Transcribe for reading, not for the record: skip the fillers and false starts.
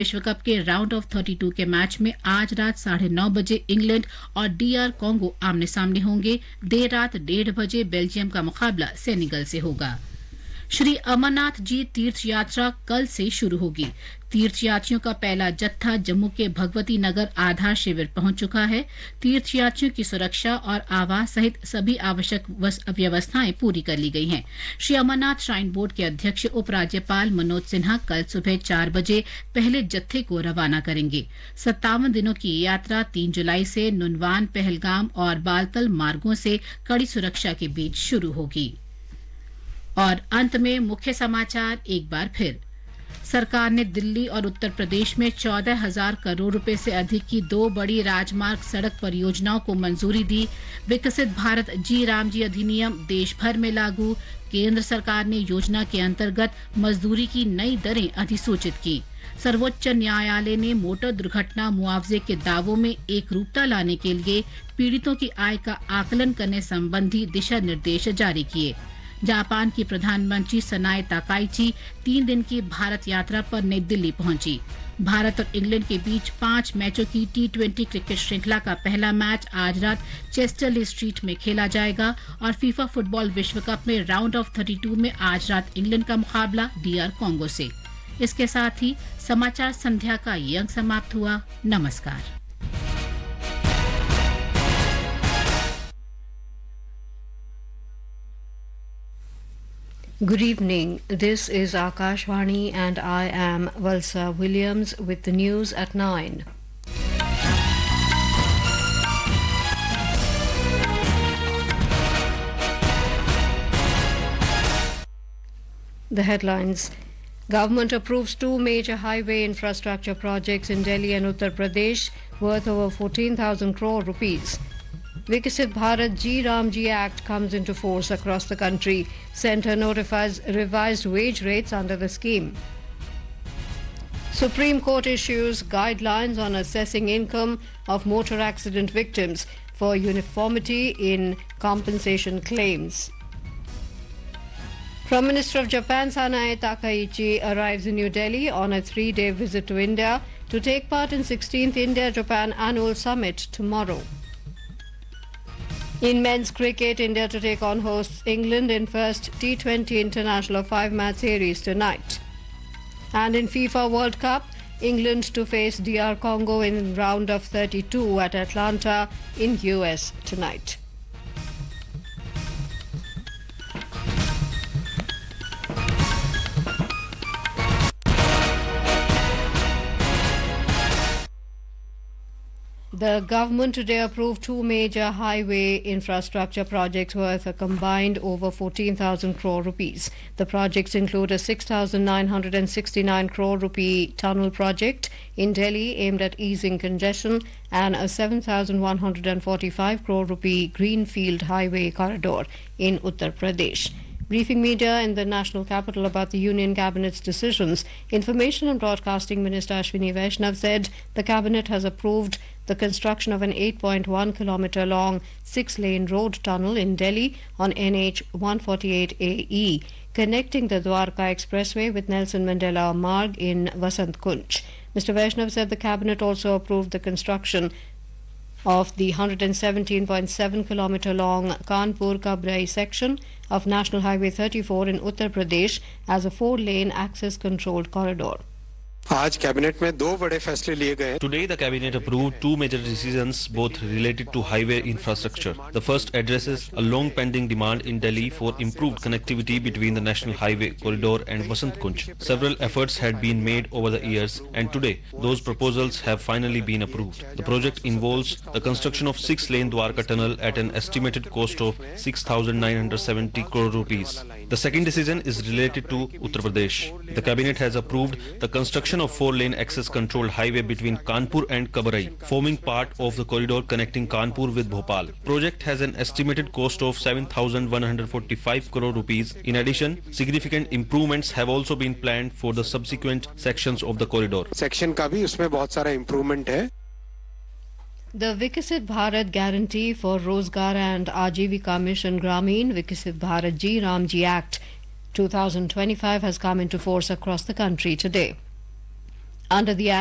विश्व कप के round of 32 के मैच में आज रात 9:30 बजे इंग्लैंड और डीआर कॉन्गो आमने सामने होंगे। देर रात 1:30 बजे बेल्जियम का मुकाबला सेनेगल से होगा। श्री अमरनाथ जी तीर्थ यात्रा कल से शुरू होगी। तीर्थयात्रियों का पहला जत्था जम्मू के भगवती नगर आधार शिविर पहुंच चुका है। तीर्थयात्रियों की सुरक्षा और आवास सहित सभी आवश्यक व्यवस्थाएं पूरी कर ली गई हैं। श्री अमरनाथ श्राइन बोर्ड के अध्यक्ष उपराज्यपाल मनोज सिन्हा कल सुबह 4 बजे पहले जत्थे को रवाना करेंगे। 57 दिनों की ये यात्रा 3 जुलाई से नुनवान, पहलगाम और बालतल मार्गों से कड़ी सुरक्षा के बीच शुरू होगी। और अंत में मुख्य समाचार एक बार फिर। सरकार ने दिल्ली और उत्तर प्रदेश में 14,000 करोड़ रुपए से अधिक की 2 बड़ी राजमार्ग सड़क परियोजनाओं को मंजूरी दी। विकसित भारत जी रामजी अधिनियम देश भर में लागू। केंद्र सरकार ने योजना के अंतर्गत मजदूरी की नई दरें अधिसूचित की। सर्वोच्च न्यायालय ने मोटर दुर्घटना मुआवजे के दावों में एकरूपता लाने के लिए पीड़ितों की आय का आकलन करने संबंधी दिशा निर्देश जारी किए। जापान की प्रधानमंत्री सनाए ताकाइची 3 दिन की भारत यात्रा पर नई दिल्ली पहुंची। भारत और इंग्लैंड के बीच 5 मैचों की T20 क्रिकेट श्रृंखला का पहला मैच आज रात चेस्टरले स्ट्रीट में खेला जाएगा। और फीफा फुटबॉल विश्व कप में राउंड ऑफ 32 में आज रात इंग्लैंड का मुकाबला डीआर कॉन्गो से। इसके साथ ही समाचार संध्या का ये अंक समाप्त हुआ। नमस्कार। Good evening. This is Akashvani and I am Valsa Williams with the news at 9. The headlines. Government approves 2 major highway infrastructure projects in Delhi and Uttar Pradesh worth over 14,000 crore rupees. Viksit Bharat Ji Ramji Act comes into force across the country. Centre notifies revised wage rates under the scheme. Supreme Court issues guidelines on assessing income of motor accident victims for uniformity in compensation claims. Prime Minister of Japan Sanae Takaichi arrives in New Delhi on a 3-day visit to India to take part in 16th India-Japan Annual Summit tomorrow. In men's cricket, India to take on hosts England in first T20 international 5-match series tonight. And in FIFA World Cup, England to face DR Congo in round of 32 at Atlanta in US tonight. The government today approved 2 major highway infrastructure projects worth a combined over 14,000 crore rupees. The projects include a 6,969 crore rupee tunnel project in Delhi aimed at easing congestion and a 7,145 crore rupee greenfield highway corridor in Uttar Pradesh. Briefing media in the national capital about the Union Cabinet's decisions, Information and Broadcasting Minister Ashwini Vaishnav said the Cabinet has approved the construction of an 8.1 kilometre long 6-lane road tunnel in Delhi on NH 148AE, connecting the Dwarka Expressway with Nelson Mandela Marg in Vasant Kunj. Mr. Vaishnav said the Cabinet also approved the construction of the 117.7 kilometre long Kanpur-Kabrai section of National Highway 34 in Uttar Pradesh as a 4-lane access-controlled corridor. आज cabinet में 2 बड़े फैसले लिए गए. Today the cabinet approved 2 major decisions both related to highway infrastructure. The first addresses a long pending demand in Delhi for improved connectivity between the National Highway corridor and Vasant Kunj. Several efforts had been made over the years and today those proposals have finally been approved. The project involves the construction of 6-lane Dwarka tunnel at an estimated cost of 6,970 crore rupees. The second decision is related to Uttar Pradesh. The cabinet has approved the construction of 4-lane access controlled highway between Kanpur and Kabrai, forming part of the corridor connecting Kanpur with Bhopal. Project has an estimated cost of 7,145 crore rupees. In addition, significant improvements have also been planned for the subsequent sections of the corridor. Section का भी उसमें बहुत सारा improvement है. The Viksit Bharat Guarantee for Rozgar and Ajivika Mission Gramin Viksit Bharat Ji Ramji Act 2025 has come into force across the country today. Under the